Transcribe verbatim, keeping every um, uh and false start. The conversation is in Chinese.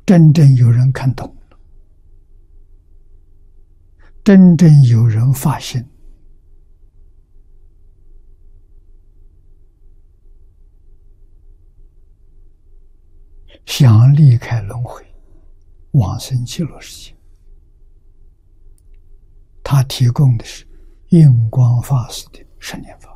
真正有人看懂了，真正有人发现，想离开轮回，往生极乐世界。他提供的是印光法师的十念法。